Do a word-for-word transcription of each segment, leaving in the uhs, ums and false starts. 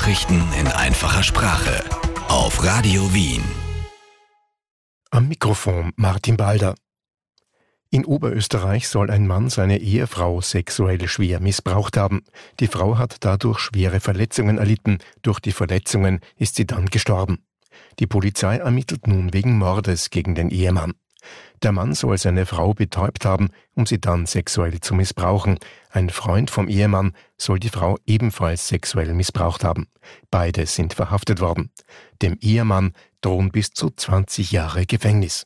Nachrichten in einfacher Sprache auf Radio Wien. Am Mikrofon Martin Balder. In Oberösterreich soll ein Mann seine Ehefrau sexuell schwer missbraucht haben. Die Frau hat dadurch schwere Verletzungen erlitten. Durch die Verletzungen ist sie dann gestorben. Die Polizei ermittelt nun wegen Mordes gegen den Ehemann. Der Mann soll seine Frau betäubt haben, um sie dann sexuell zu missbrauchen. Ein Freund vom Ehemann soll die Frau ebenfalls sexuell missbraucht haben. Beide sind verhaftet worden. Dem Ehemann drohen bis zu zwanzig Jahre Gefängnis.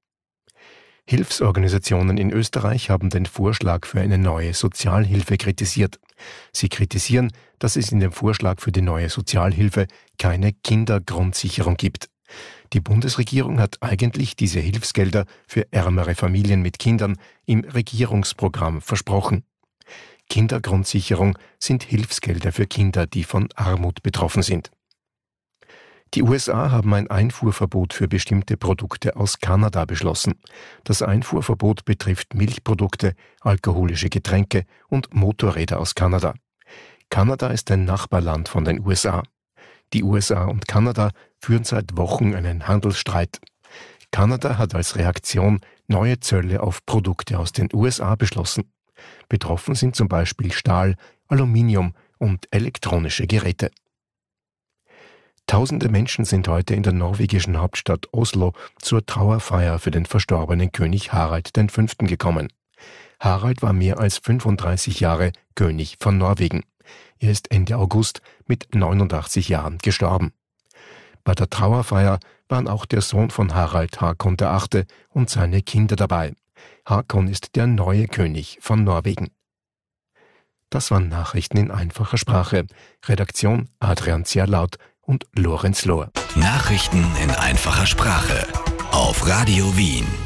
Hilfsorganisationen in Österreich haben den Vorschlag für eine neue Sozialhilfe kritisiert. Sie kritisieren, dass es in dem Vorschlag für die neue Sozialhilfe keine Kindergrundsicherung gibt. Die Bundesregierung hat eigentlich diese Hilfsgelder für ärmere Familien mit Kindern im Regierungsprogramm versprochen. Kindergrundsicherung sind Hilfsgelder für Kinder, die von Armut betroffen sind. Die U S A haben ein Einfuhrverbot für bestimmte Produkte aus Kanada beschlossen. Das Einfuhrverbot betrifft Milchprodukte, alkoholische Getränke und Motorräder aus Kanada. Kanada ist ein Nachbarland von den U S A. Die U S A und Kanada führen seit Wochen einen Handelsstreit. Kanada hat als Reaktion neue Zölle auf Produkte aus den U S A beschlossen. Betroffen sind zum Beispiel Stahl, Aluminium und elektronische Geräte. Tausende Menschen sind heute in der norwegischen Hauptstadt Oslo zur Trauerfeier für den verstorbenen König Harald V. gekommen. Harald war mehr als fünfunddreißig Jahre König von Norwegen. Er ist Ende August mit neunundachtzig Jahren gestorben. Bei der Trauerfeier waren auch der Sohn von Harald, Håkon der Achte, und seine Kinder dabei. Håkon ist der neue König von Norwegen. Das waren Nachrichten in einfacher Sprache. Redaktion Adrian Zierlaut und Lorenz Lohr. Nachrichten in einfacher Sprache auf Radio Wien.